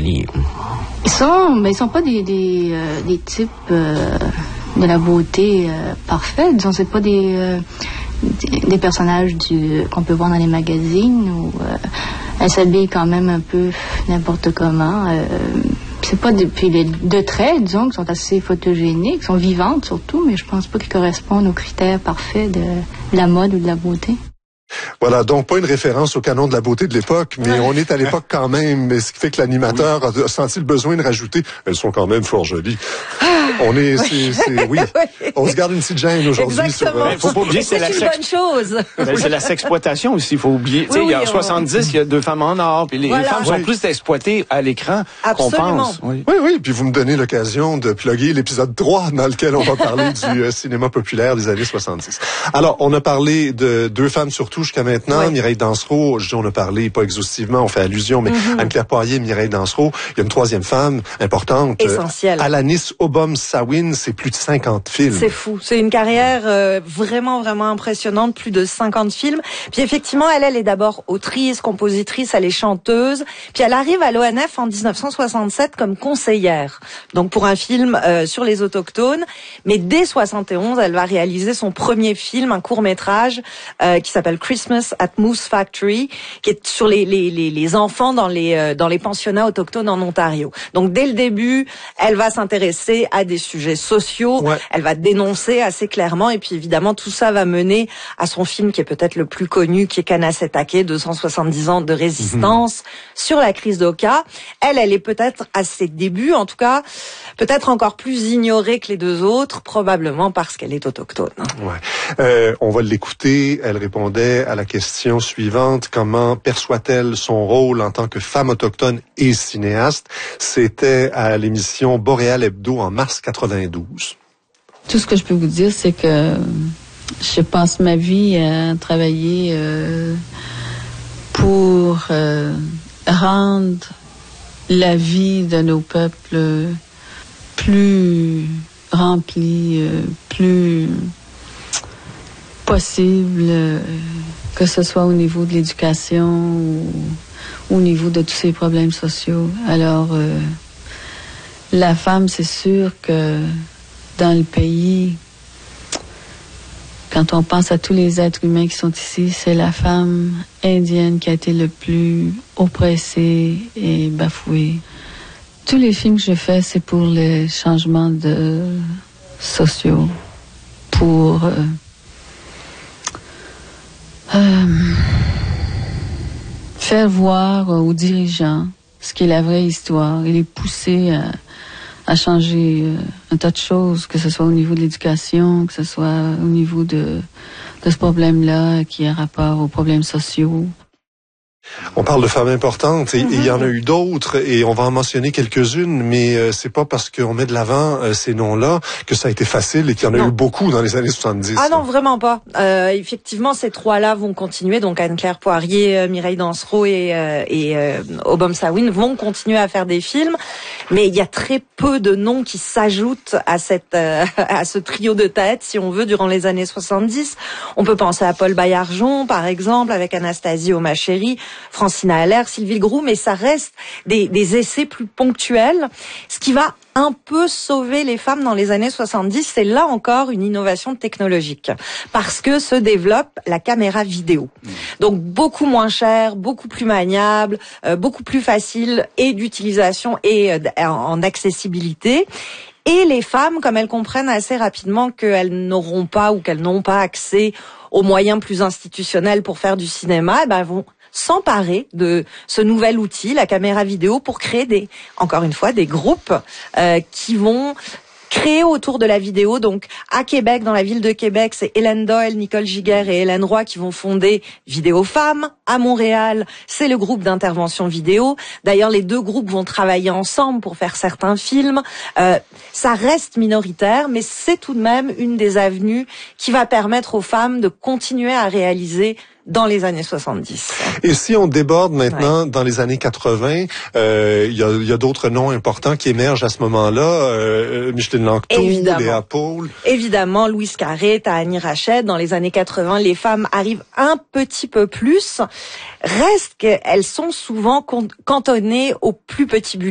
jolis. Ils sont pas des types de la beauté parfaite. Disons, c'est pas des personnages qu'on peut voir dans les magazines où elles s'habillent quand même un peu n'importe comment. C'est pas puis les deux traits, disons, qui sont assez photogéniques, qui sont vivantes surtout, mais je pense pas qu'ils correspondent aux critères parfaits de la mode ou de la beauté. Voilà, donc pas une référence au canon de la beauté de l'époque, mais on est à l'époque quand même, mais ce qui fait que l'animateur a senti le besoin de rajouter, elles sont quand même fort jolies. On est, oui. On se garde une petite gêne aujourd'hui. Exactement. Faut pas oublier, c'est une bonne chose. C'est la sexploitation aussi, il faut oublier. Tu sais, il y a 70, il y a 2 femmes en or, puis les femmes sont plus exploitées à l'écran qu'on pense. Oui, puis vous me donnez l'occasion de plugger l'épisode 3 dans lequel on va parler du cinéma populaire des années 70. Alors, on a parlé de 2 femmes surtout jusqu'à maintenant. Mireille Dansereau, on a parlé pas exhaustivement, on fait allusion, mais Anne-Claire Poirier, Mireille Dansereau. Il y a une 3e femme importante. Essentielle. Alanis Obom-Sawin, c'est plus de 50 films. C'est fou. C'est une carrière vraiment, vraiment impressionnante. Plus de 50 films. Puis effectivement, elle est d'abord autrice, compositrice, elle est chanteuse. Puis elle arrive à l'ONF en 1967 comme conseillère. Donc pour un film sur les autochtones. Mais dès 71, elle va réaliser son premier film, un court-métrage qui s'appelle Christmas at Moose Factory, qui est sur les enfants dans les pensionnats autochtones en Ontario. Donc dès le début, elle va s'intéresser à des sujets sociaux, elle va dénoncer assez clairement, et puis évidemment tout ça va mener à son film qui est peut-être le plus connu, qui est Kanessetake, 270 ans de résistance sur la crise d'Oka. Elle est peut-être à ses débuts, en tout cas, peut-être encore plus ignorée que les 2 autres, probablement parce qu'elle est autochtone. On va l'écouter. Elle répondait à la question suivante: comment perçoit-elle son rôle en tant que femme autochtone et cinéaste? C'était à l'émission Boréal Hebdo en mars 92. Tout ce que je peux vous dire, c'est que je passe ma vie à travailler pour rendre la vie de nos peuples plus remplie, plus possible, que ce soit au niveau de l'éducation ou au niveau de tous ces problèmes sociaux. Alors, la femme, c'est sûr que dans le pays, quand on pense à tous les êtres humains qui sont ici, c'est la femme indienne qui a été le plus oppressée et bafouée. Tous les films que je fais, c'est pour les changements sociaux, pour faire voir aux dirigeants ce qui est la vraie histoire et les pousser à changer un tas de choses, que ce soit au niveau de l'éducation, que ce soit au niveau de ce problème-là qui a rapport aux problèmes sociaux. On parle de femmes importantes et il y en a eu d'autres et on va en mentionner quelques-unes, mais c'est pas parce qu'on met de l'avant ces noms-là que ça a été facile et qu'il y en a eu beaucoup dans les années 70. Ah non, vraiment pas. Effectivement, ces 3-là vont continuer. Donc Anne-Claire Poirier, Mireille Dansereau et Obom-Sawin vont continuer à faire des films, mais il y a très peu de noms qui s'ajoutent à ce trio de tête, si on veut, durant les années 70. On peut penser à Paul Baillargeon, par exemple, avec Anastasie Omacheri, Francina Allaire, Sylvie Legroux, mais ça reste des essais plus ponctuels. Ce qui va un peu sauver les femmes dans les années 70, c'est là encore une innovation technologique. Parce que se développe la caméra vidéo. Donc beaucoup moins cher, beaucoup plus maniable, beaucoup plus facile et d'utilisation et en accessibilité. Et les femmes, comme elles comprennent assez rapidement qu'elles n'auront pas ou qu'elles n'ont pas accès aux moyens plus institutionnels pour faire du cinéma, elles vont s'emparer de ce nouvel outil, la caméra vidéo, pour créer encore une fois, des groupes qui vont créer autour de la vidéo. Donc, à Québec, dans la ville de Québec, c'est Hélène Doyle, Nicole Giguère et Hélène Roy qui vont fonder Vidéo Femmes. À Montréal, c'est le groupe d'intervention vidéo. D'ailleurs, les 2 groupes vont travailler ensemble pour faire certains films. Ça reste minoritaire, mais c'est tout de même une des avenues qui va permettre aux femmes de continuer à réaliser dans les années 70. Et si on déborde maintenant dans les années 80, il y a d'autres noms importants qui émergent à ce moment-là. Micheline Lanctot, Léa Paul. Évidemment, Louise Carré, Tahani Rachid. Dans les années 80, les femmes arrivent un petit peu plus. Reste qu'elles sont souvent cantonnées au plus petit budget.